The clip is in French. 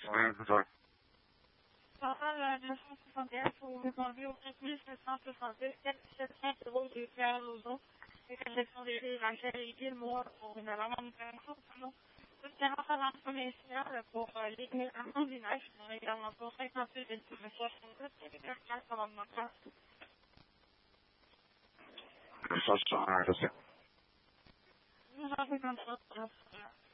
Oui, c'est ça. Total 261 pour vous conduire au 5762 475 euros de faire Lausanne. Et réception des rues Rachel et Gilmore pour une manutention. Soutenance à l'entrée commerciale pour l'église en vinage, mais également pour 58 et 67 et 4 commandement 4. Ça, c'est. Nous avons comme ça.